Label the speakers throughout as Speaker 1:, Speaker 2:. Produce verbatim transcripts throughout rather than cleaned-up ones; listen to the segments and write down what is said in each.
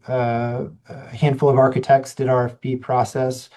Speaker 1: uh, a handful of architects did R F P process.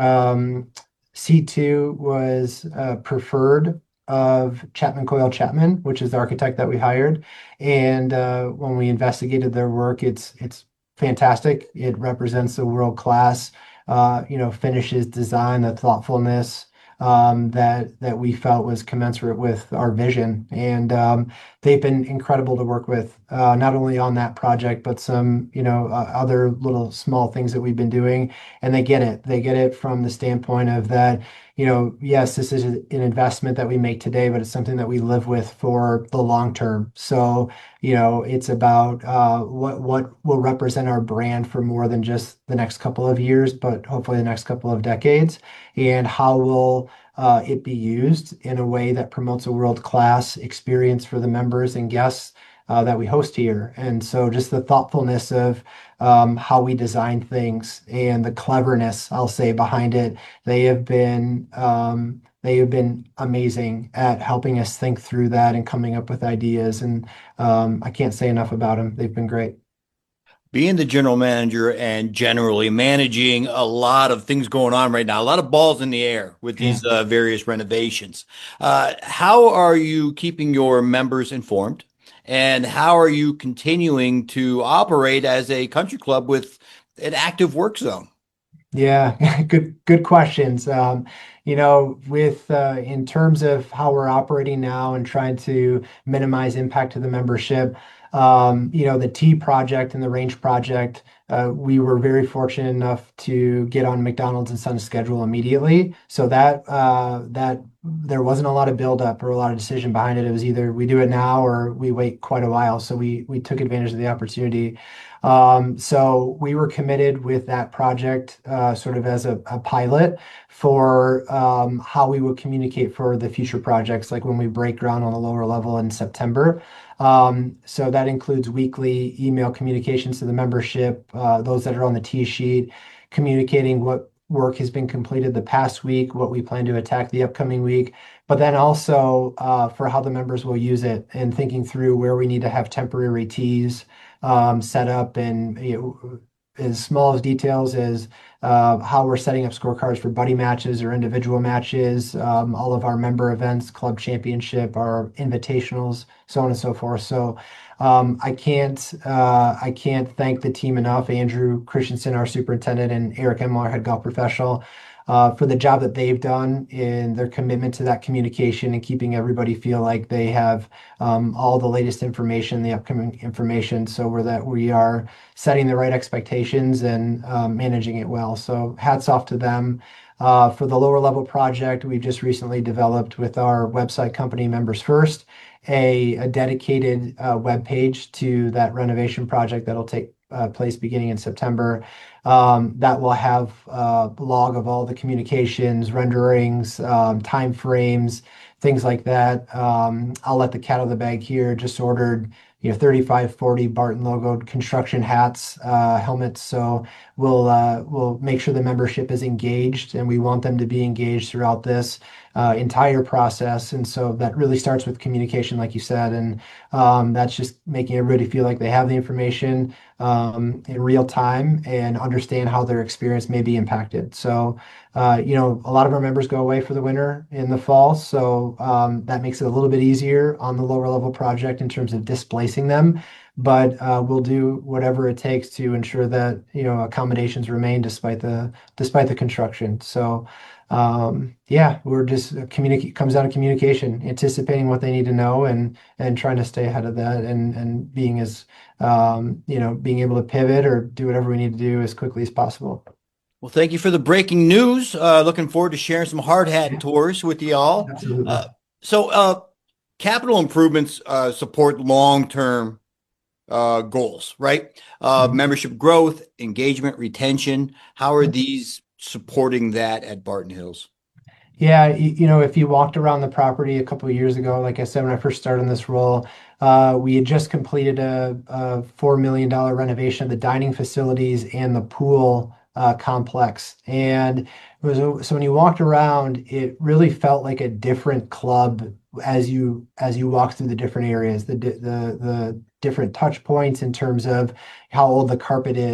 Speaker 1: Um, C two was uh, preferred of Chapman Coyle Chapman, which is the architect that we hired. And uh, when we investigated their work, it's it's fantastic. It represents a world-class, uh, you know, finishes design, the thoughtfulness um, that that we felt was commensurate with our vision. And um, they've been incredible to work with, uh, not only on that project, but some, you know, uh, other little small things that we've been doing. And they get it. They get it from the standpoint of that, you know, yes, this is an investment that we make today, but it's something that we live with for the long term. So, you know, it's about uh, what what will represent our brand for more than just the next couple of years, but hopefully the next couple of decades, and how will uh, it be used in a way that promotes a world-class experience for the members and guests uh, that we host here. And so just the thoughtfulness of um, how we design things and the cleverness, I'll say, behind it. They have been um, they have been amazing at helping us think through that and coming up with ideas. And um, I can't say enough about them. They've been great.
Speaker 2: Being the general manager and generally managing a lot of things going on right now, a lot of balls in the air with
Speaker 1: Yeah.
Speaker 2: these uh, various renovations. Uh, how are you keeping your members informed? And how are you continuing to operate as a country club with an active work zone?
Speaker 1: Yeah, good good questions. Um, you know, with uh, in terms of how we're operating now and trying to minimize impact to the membership, um, you know, the T project and the Range project, uh, we were very fortunate enough to get on McDonald's and Son's schedule immediately. So that uh, that there wasn't a lot of buildup or a lot of decision behind it. It was either we do it now or we wait quite a while. So we we took advantage of the opportunity. Um, so we were committed with that project, uh, sort of as a, a pilot for um, how we would communicate for the future projects, like when we break ground on the lower level in September. Um, so that includes weekly email communications to the membership, uh, those that are on the T sheet, communicating what work has been completed the past week, what we plan to attack the upcoming week, but then also uh, for how the members will use it and thinking through where we need to have temporary teas um, set up, and you know, as small as details as uh, how we're setting up scorecards for buddy matches or individual matches, um, all of our member events, club championship, our invitationals, so on and so forth. So um, I can't uh, I can't thank the team enough. Andrew Christensen, our superintendent, and Eric Emler, head golf professional, uh, for the job that they've done in their commitment to that communication and keeping everybody feel like they have um, all the latest information, the upcoming information, so we're that we are setting the right expectations and um, managing it well. So hats off to them. Uh, for the lower level project, we just recently developed with our website company, Members First, a, a dedicated uh, web page to that renovation project that'll take uh, place beginning in September. Um, that will have a log of all the communications, renderings, um, time frames, things like that. Um, I'll let the cat out of the bag here. Just ordered, you know, thirty-five, forty Barton logoed construction hats, uh, helmets. So we'll uh, we'll make sure the membership is engaged, and we want them to be engaged throughout this uh, entire process. And so that really starts with communication, like you said, and um, that's just making everybody feel like they have the information um, in real time and understand how their experience may be impacted. So uh, you know, a lot of our members go away for the winter in the fall, so um, that makes it a little bit easier on the lower level project in terms of displacing them. But uh, we'll do whatever it takes to ensure that you know accommodations remain despite the despite the construction. So um, yeah, we're just uh, communicate comes down to communication, anticipating what they need to know, and and trying to stay ahead of that, and and being as um, you know being able to pivot or do whatever we need to do as quickly as possible.
Speaker 2: Well, thank you for the breaking news. Uh, looking forward to sharing some hard hat tours with y'all.
Speaker 1: Absolutely.
Speaker 2: Uh, so, uh, capital improvements uh, support long-term uh, goals, right? Uh,
Speaker 1: Mhm.
Speaker 2: membership growth, engagement, retention. How are these supporting that at Barton Hills?
Speaker 1: Yeah, you, you know, if you walked around the property a couple of years ago, like I said, when I first started in this role, uh, we had just completed a, a four million dollar renovation of the dining facilities and the pool uh, complex. And it was so when you walked around, it really felt like a different club as you as you walked through the different areas, the di- the the different touch points in terms of how old the carpet is